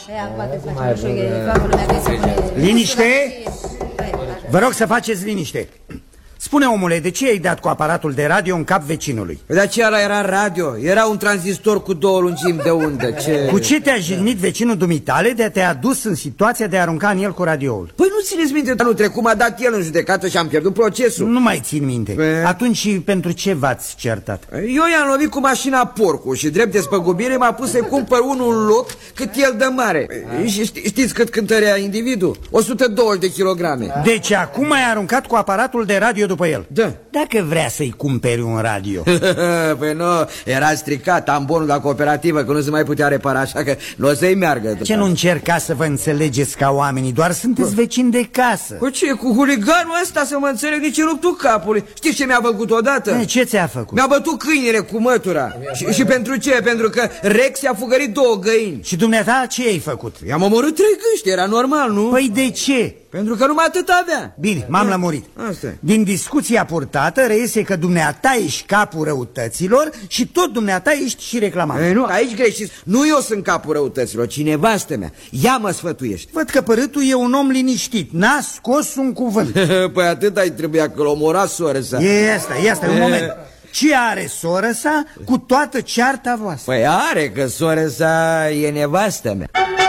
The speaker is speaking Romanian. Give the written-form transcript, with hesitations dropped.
Liniște! Vă rog să faceți liniște. Spune, omule, de ce ai dat cu aparatul de radio în cap vecinului? Dar ce ăla era radio? Era un tranzistor cu 2 lungimi de undă. Cu ce te-a jignit vecinul dumitale de a te-a dus în situația de a arunca în el cu radioul? Păi nu țineți minte, anul trecut m-a dat el în judecată și am pierdut procesul. Nu mai țin minte. Atunci pentru ce v-ați certat? Eu i-am lovit cu mașina porcul și drept despăgubire m-a pus să-i cumpăr unul în loc cât el de mare. Și știți cât cântărea individul? 120 de kilograme. Deci acum ai aruncat cu aparatul de radio după el? Da. Dacă vrea să-i cumperi un radio. Păi nu, era stricat, am bonul la cooperativă, că nu se mai putea repara, așa că nu o să-i meargă. Ce nu încerca să vă înțelegeți ca oamenii, doar sunteți vecini de casă. Păi ce, cu huliganul ăsta să mă înțeleg, nici ruptul capului. Știți ce mi-a făcut odată? Ce ți-a făcut? Mi-a bătut câinile cu mătura. Și pentru ce? Pentru că Rex i-a fugărit 2 găini. Și dumneata ce ai făcut? I-am omorât 3 gâști, era normal, nu? Păi de ce? Pentru că numai atât avea. Bine, m-am lămurit. Asta. Din discuția purtată reiese că dumneata ești capul răutăților și tot dumneata ești și reclamant. Ei, nu, aici greșiți. Nu eu sunt capul răutăților, ci nevastă mea. Ea mă sfătuiește. Văd că părâtul e un om liniștit, n-a scos un cuvânt. Păi atât ai trebuia că l omora soră sa. E asta, un moment. Ce are soră sa cu toată cearta voastră? Păi are, că soră sa e nevastă mea.